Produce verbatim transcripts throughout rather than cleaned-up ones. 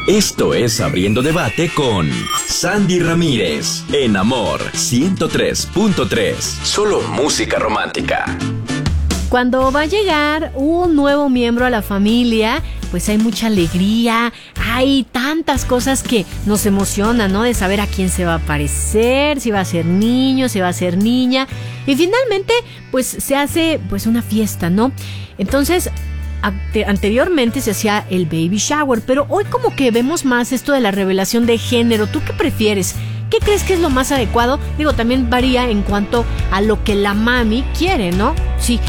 Esto es Abriendo Debate con Sandy Ramírez, en Amor ciento tres punto tres. Solo música romántica. Cuando va a llegar un nuevo miembro a la familia, pues hay mucha alegría, hay tantas cosas que nos emocionan, ¿no? De saber a quién se va a parecer, si va a ser niño, si va a ser niña. Y finalmente, pues se hace pues una fiesta, ¿no? Entonces, ante- anteriormente se hacía el baby shower, pero hoy como que vemos más esto de la revelación de género. ¿Tú qué prefieres? ¿Qué crees que es lo más adecuado? Digo, también varía en cuanto a lo que la mami quiere, ¿no? Sí.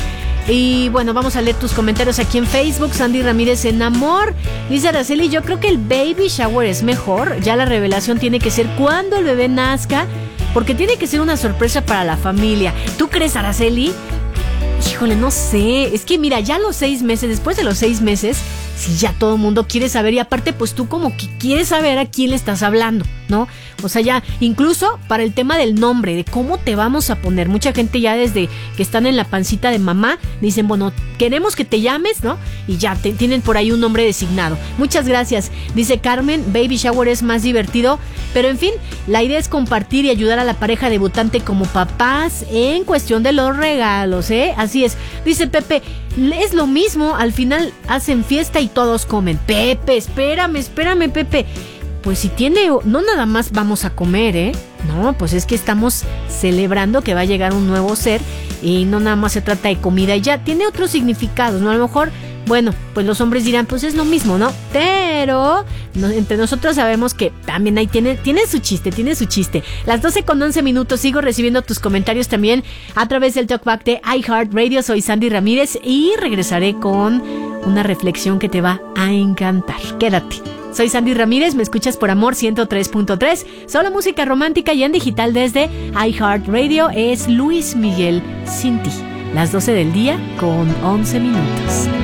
Y bueno, vamos a leer tus comentarios aquí en Facebook. Sandy Ramírez en Amor. Dice Araceli, yo creo que el baby shower es mejor. Ya la revelación tiene que ser cuando el bebé nazca, porque tiene que ser una sorpresa para la familia. ¿Tú crees, Araceli? Híjole, no sé. Es que mira, ya los seis meses, después de los seis meses, si ya todo el mundo quiere saber, y aparte pues tú como que quieres saber a quién le estás hablando, ¿no? O sea, ya incluso para el tema del nombre, de cómo te vamos a poner. Mucha gente ya desde que están en la pancita de mamá dicen, bueno, queremos que te llames, ¿no? Y ya te, tienen por ahí un nombre designado. Muchas gracias. Dice Carmen, baby shower es más divertido, pero en fin, la idea es compartir y ayudar a la pareja debutante como papás en cuestión de los regalos, ¿eh? Así es. Dice Pepe, es lo mismo, al final hacen fiesta y todos comen. Pepe, espérame, espérame, Pepe. Pues si tiene, no nada más vamos a comer, ¿eh? No, pues es que estamos celebrando que va a llegar un nuevo ser y no nada más se trata de comida y ya, tiene otros significados, ¿no? A lo mejor, bueno, pues los hombres dirán, pues es lo mismo, ¿no? Pero no, entre nosotros sabemos que también ahí tiene, tiene su chiste, tiene su chiste. Las doce con once minutos, sigo recibiendo tus comentarios también a través del Talkback de iHeartRadio. Soy Sandy Ramírez y regresaré con una reflexión que te va a encantar. Quédate. Soy Sandy Ramírez, me escuchas por Amor ciento tres punto tres, solo música romántica y en digital desde iHeartRadio. Es Luis Miguel, Sin Ti. Las doce del día con once minutos.